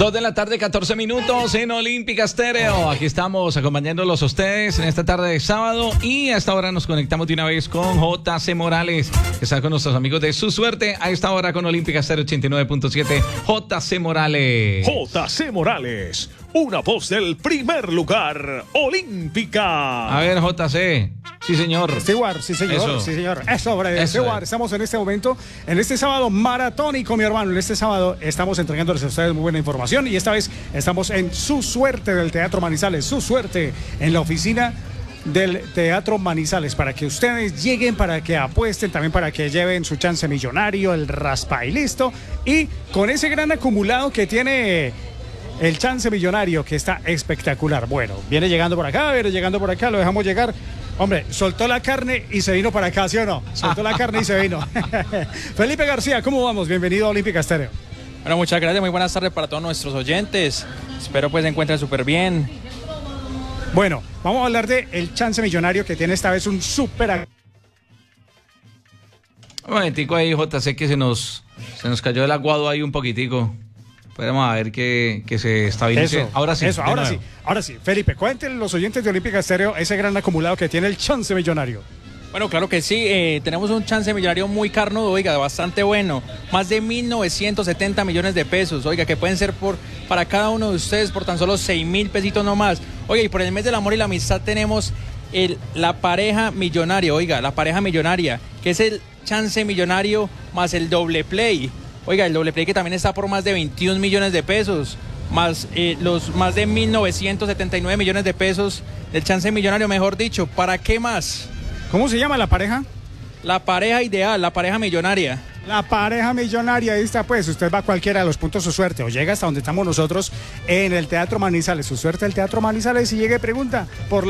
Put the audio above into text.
2 de la tarde, 14 minutos en Olímpica Estéreo. Aquí estamos acompañándolos a ustedes en esta tarde de sábado y a esta hora nos conectamos de una vez con JC Morales, que está con nuestros amigos de Su Suerte a esta hora con Olímpica Estéreo 89.7. JC Morales. JC Morales, una voz del primer lugar, Olímpica. A ver, JC. Sí, señor. Stewart, sí, señor. Eso. Sí, señor. Eso, hombre. Eso. Stewart, estamos en este momento, en este sábado maratónico, mi hermano. En este sábado estamos entregándoles a ustedes muy buena información y esta vez estamos en Su Suerte del Teatro Manizales. Su Suerte en la oficina del Teatro Manizales, para que ustedes lleguen, para que apuesten, también para que lleven su chance millonario, el raspa y listo. Y con ese gran acumulado que tiene el chance millonario, que está espectacular. Bueno, viene llegando por acá, lo dejamos llegar. Hombre, soltó la carne y se vino para acá, ¿sí o no? Soltó la carne y se vino. Felipe García, ¿cómo vamos? Bienvenido a Olímpica Estéreo. Bueno, muchas gracias, muy buenas tardes para todos nuestros oyentes. Espero pues se encuentren súper bien. Bueno, vamos a hablar de el chance millonario, que tiene esta vez un súper... Un momentico ahí, JC, que se nos cayó el aguado ahí un poquitico. Vamos a ver que se estabilice. Ahora sí. Eso, ahora sí. Felipe, cuéntenle los oyentes de Olímpica Estéreo ese gran acumulado que tiene el chance millonario. Bueno, claro que sí, tenemos un chance millonario muy carnudo, oiga, bastante bueno. Más de 1.970 millones de pesos, oiga, que pueden ser para cada uno de ustedes por tan solo 6.000 pesitos nomás. Oiga, y por el mes del amor y la amistad tenemos la pareja millonaria, oiga, la pareja millonaria, que es el chance millonario más el doble play. Oiga, el doble play que también está por más de 21 millones de pesos, más los más de 1.979 millones de pesos del chance millonario, mejor dicho. ¿Para qué más? ¿Cómo se llama la pareja? La pareja ideal, la pareja millonaria. La pareja millonaria, ahí está pues, usted va a cualquiera de los puntos Su Suerte o llega hasta donde estamos nosotros en el Teatro Manizales, Su Suerte del Teatro Manizales y llega y pregunta por